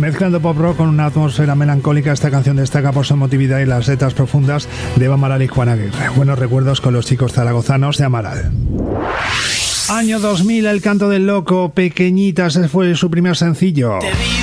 Mezclando pop rock con una atmósfera melancólica, esta canción destaca por su emotividad y las letras profundas de Eva Amaral y Juan Aguirre. Buenos recuerdos con los chicos zaragozanos de Amaral. Año 2000, El canto del loco, Pequeñitas, ese fue su primer sencillo.